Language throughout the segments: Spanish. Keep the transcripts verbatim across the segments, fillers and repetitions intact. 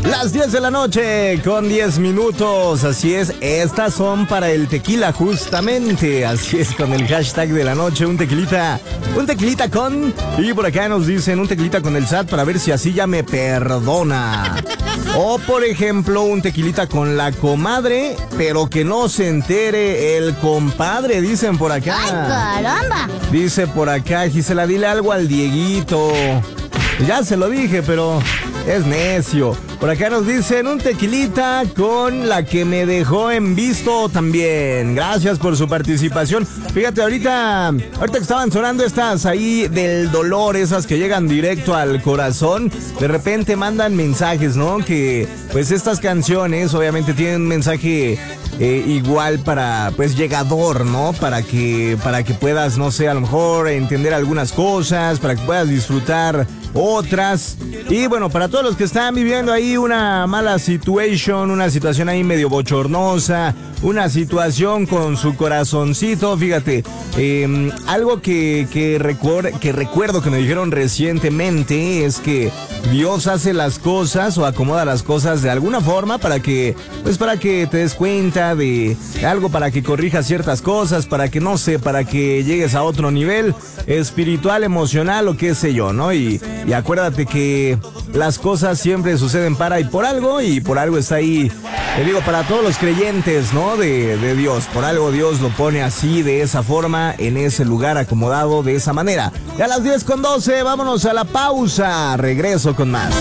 Las diez de la noche con diez minutos, así es, estas son para el tequila justamente, así es, con el hashtag de la noche, un tequilita, un tequilita con, y por acá nos dicen un tequilita con el S A T para ver si así ya me perdona. O por ejemplo, un tequilita con la comadre, pero que no se entere el compadre, dicen por acá. ¡Ay, caramba! Dice por acá, Gisela, dile algo al Dieguito. Ya se lo dije, pero es necio. Por acá nos dicen un tequilita con la que me dejó en visto también. Gracias por su participación. Fíjate, ahorita, ahorita que estaban sonando estas ahí del dolor, esas que llegan directo al corazón, de repente mandan mensajes, ¿no? Que pues estas canciones obviamente tienen un mensaje eh, igual para, pues llegador, ¿no? Para que, para que puedas, no sé, a lo mejor entender algunas cosas, para que puedas disfrutar otras. Y bueno, para todos los que están viviendo ahí una mala situación, una situación ahí medio bochornosa, una situación con su corazoncito, fíjate, eh, algo que, que, recuer- que recuerdo que me dijeron recientemente es que Dios hace las cosas o acomoda las cosas de alguna forma para que, pues para que te des cuenta de algo, para que corrijas ciertas cosas, para que, no sé, para que llegues a otro nivel espiritual, emocional o qué sé yo, ¿no? Y, y acuérdate que las cosas siempre suceden para y por algo, y por algo está ahí, te digo, para todos los creyentes, ¿no? De, de Dios, por algo Dios lo pone así, de esa forma, en ese lugar acomodado, de esa manera. Y a las diez con doce, vámonos a la pausa, regreso con más.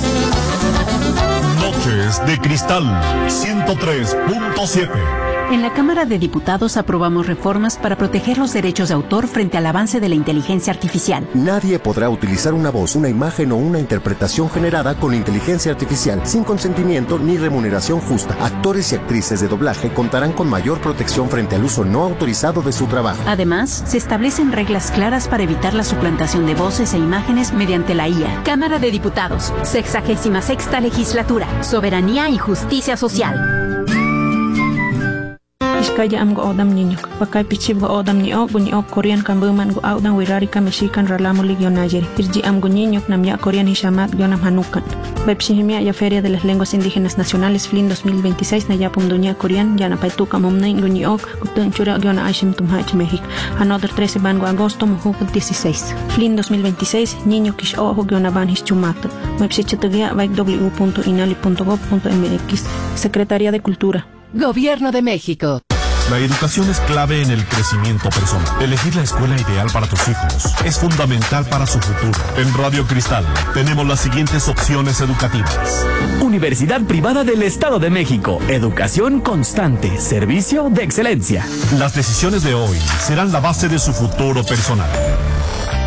Noches de Cristal ciento tres punto siete. En la Cámara de Diputados aprobamos reformas para proteger los derechos de autor frente al avance de la inteligencia artificial. Nadie podrá utilizar una voz, una imagen o una interpretación generada con inteligencia artificial sin consentimiento ni remuneración justa. Actores y actrices de doblaje contarán con mayor protección frente al uso no autorizado de su trabajo. Además, se establecen reglas claras para evitar la suplantación de voces e imágenes mediante la I A. Cámara de Diputados, sexagésima sexta legislatura, soberanía y justicia social. Iskaya am go odam niño, pakai pichib go odam ni ok bunyi ok Korean kan buman go audan wirari ka Mexican ralamu lig yonajeri. Irji am go niño nam ya Korean hishamat yonam hanukan. Bepshihimia ya Feria de las Lenguas Indígenas Nacionales Flin dos mil veintiséis na ya pumdunia Korean ya na paituka momnei bunyi ok gutun chura yona aishim tumhach México. Another trece ban go agosto mujuk dieciséis. Flin dos mil veintiséis niño kish ojo yona ban hischumato. Mepsichatugia baik w punto inali punto gov punto mx. Secretaría de Cultura. Gobierno de México. La educación es clave en el crecimiento personal. Elegir la escuela ideal para tus hijos es fundamental para su futuro. En Radio Cristal tenemos las siguientes opciones educativas. Universidad Privada del Estado de México. Educación constante. Servicio de excelencia. Las decisiones de hoy serán la base de su futuro personal.